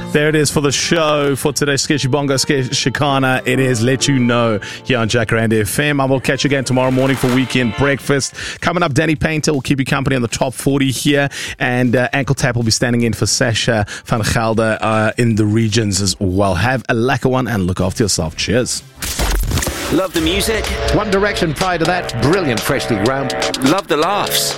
There it is for the show for today's Sketchy Bongo Shikana. It is Let You Know here on Jacaranda FM. I will catch you again tomorrow morning for Weekend Breakfast. Coming up, Danny Painter will keep you company on the top 40 here. And Ankle Tap will be standing in for Sasha van Gelder in the regions as well. Have a lekker one and look after yourself. Cheers. Love the music? One Direction prior to that, brilliant, freshly ground. Love the laughs?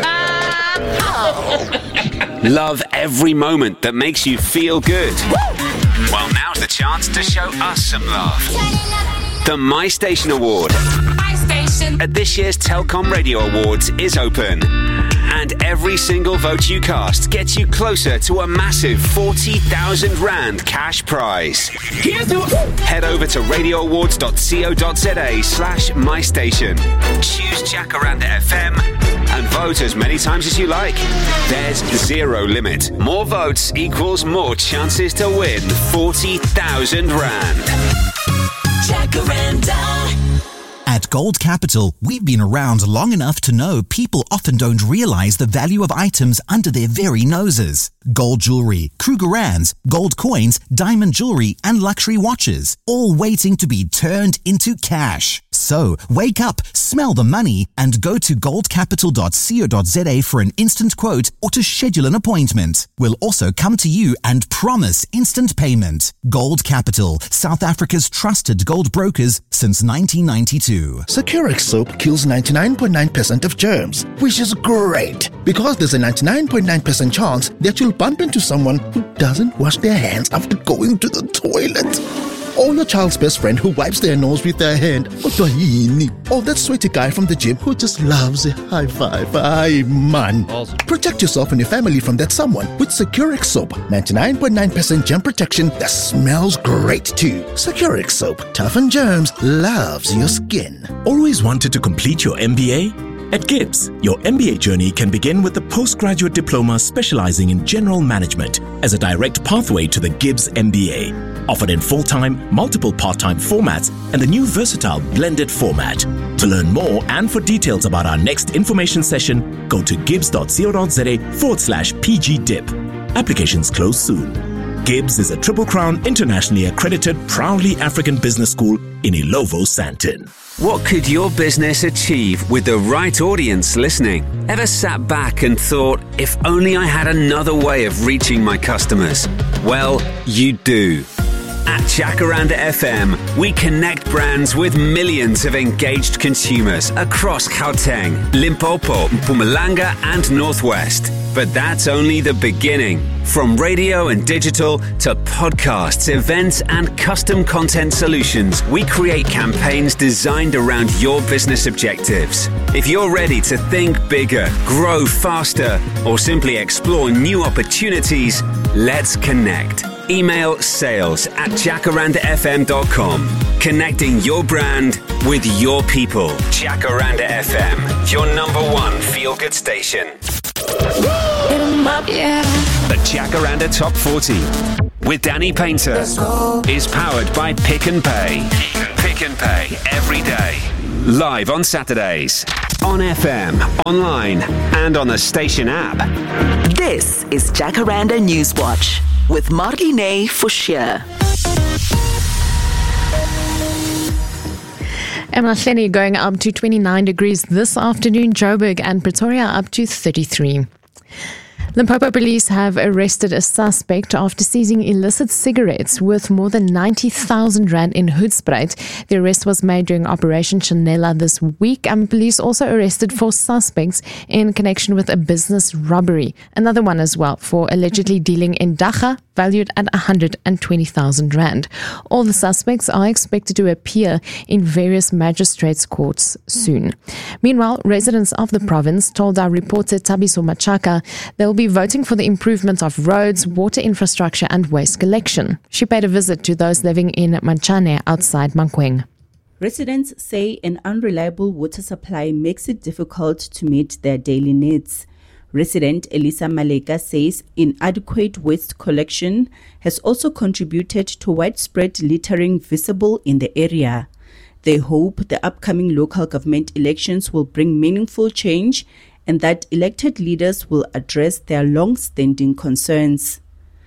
Love every moment that makes you feel good? Well, now's the chance to show us some love. The My Station Award at this year's Telkom Radio Awards is open. And every single vote you cast gets you closer to a massive 40,000 Rand cash prize. Head over to radiooawards.co.za/mystation. Choose Jacaranda FM and vote as many times as you like. There's zero limit. More votes equals more chances to win 40,000 Rand. Jacaranda. At Gold Capital, we've been around long enough to know people often don't realize the value of items under their very noses. Gold jewelry, Krugerrands, gold coins, diamond jewelry, and luxury watches, all waiting to be turned into cash. So, wake up, smell the money, and go to goldcapital.co.za for an instant quote or to schedule an appointment. We'll also come to you and promise instant payment. Gold Capital, South Africa's trusted gold brokers since 1992. Securix soap kills 99.9% of germs, which is great because there's a 99.9% chance that you'll bump into someone who doesn't wash their hands after going to the toilet. Or your child's best friend who wipes their nose with their hand. Or that sweaty guy from the gym who just loves a high five. Aye, man. Awesome. Protect yourself and your family from that someone with Securix soap. 99.9% germ protection that smells great too. Securix soap. Toughen germs. Loves your skin. Always wanted to complete your MBA? At GIBS, your MBA journey can begin with a postgraduate diploma specializing in general management as a direct pathway to the GIBS MBA. Offered in full-time, multiple part-time formats and the new versatile blended format. To learn more and for details about our next information session, go to gibs.co.za/PGDIP. Applications close soon. GIBS is a Triple Crown internationally accredited, proudly African business school in Ilovo, Sandton. What could your business achieve with the right audience listening? Ever sat back and thought, if only I had another way of reaching my customers? Well, you do. At Jacaranda FM, we connect brands with millions of engaged consumers across Gauteng, Limpopo, Mpumalanga and Northwest. But that's only the beginning. From radio and digital to podcasts, events and custom content solutions, we create campaigns designed around your business objectives. If you're ready to think bigger, grow faster, or simply explore new opportunities, let's connect. Email sales@jacarandafm.com. Connecting your brand with your people. Jacaranda FM, your number one feel-good station. The Jacaranda Top 40 with Danny Painter is powered by Pick n Pay. Pick n Pay every day. Live on Saturdays. On FM, online, and on the station app. This is Jacaranda Newswatch with Marlene Forshire. eMahleni going up to 29 degrees this afternoon. Joburg and Pretoria up to 33. Limpopo police have arrested a suspect after seizing illicit cigarettes worth more than 90,000 Rand in Hoedspruit. The arrest was made during Operation Chanela this week, and police also arrested 4 suspects in connection with a business robbery. Another one as well for allegedly dealing in dagga, valued at 120,000 Rand. All the suspects are expected to appear in various magistrates' courts soon. Meanwhile, residents of the province told our reporter Tabiso Machaka they will be voting for the improvement of roads, water infrastructure and waste collection. She paid a visit to those living in Manchane outside Mankweng. Residents say an unreliable water supply makes it difficult to meet their daily needs. Resident Elisa Maleka says inadequate waste collection has also contributed to widespread littering visible in the area. They hope the upcoming local government elections will bring meaningful change and that elected leaders will address their long-standing concerns.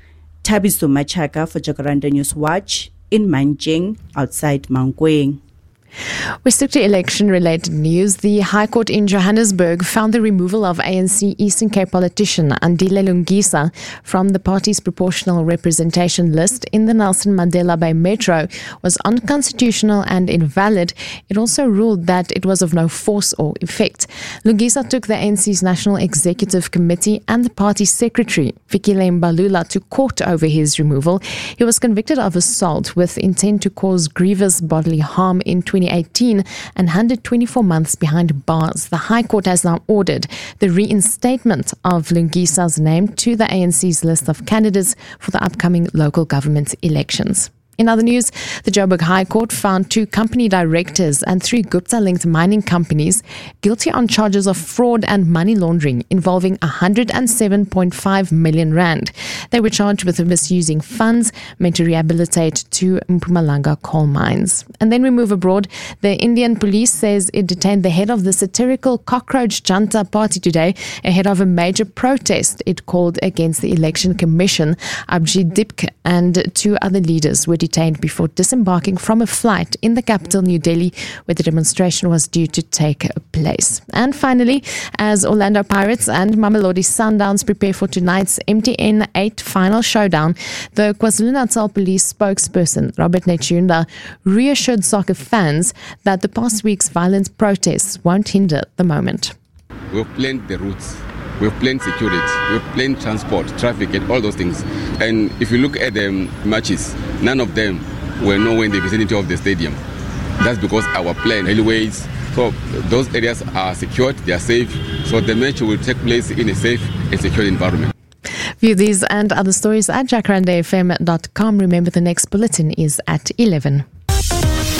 Tabiso Machaka for Jacaranda News Watch in Manjing, outside Mankweng. We stick to election-related news. The High Court in Johannesburg found the removal of ANC Eastern Cape politician Andile Lungisa from the party's proportional representation list in the Nelson Mandela Bay Metro was unconstitutional and invalid. It also ruled that it was of no force or effect. Lungisa took the ANC's National Executive Committee and the party secretary, Fikile Mbalula, to court over his removal. He was convicted of assault with intent to cause grievous bodily harm in 2018 and handed 24 months behind bars. The High Court has now ordered the reinstatement of Lungisa's name to the ANC's list of candidates for the upcoming local government elections. In other news, the Joburg High Court found 2 company directors and 3 Gupta-linked mining companies guilty on charges of fraud and money laundering involving 107.5 million rand. They were charged with misusing funds meant to rehabilitate 2 Mpumalanga coal mines. And then we move abroad. The Indian police says it detained the head of the satirical Cockroach Janta party today ahead of a major protest it called against the Election Commission. Abhijit Dipk and 2 other leaders were detained before disembarking from a flight in the capital, New Delhi, where the demonstration was due to take place. And finally, as Orlando Pirates and Mamelodi Sundowns prepare for tonight's MTN 8 final showdown, the KwaZulu-Natal police spokesperson, Robert Nechunda, reassured soccer fans that the past week's violent protests won't hinder the moment. We've planned the routes. We've planned security, we've planned transport, traffic and all those things. And if you look at the matches, none of them were nowhere in the vicinity of the stadium. That's because our plan, anyways. So those areas are secured, they are safe. So the match will take place in a safe and secure environment. View these and other stories at jacarandafm.com. Remember, the next bulletin is at 11.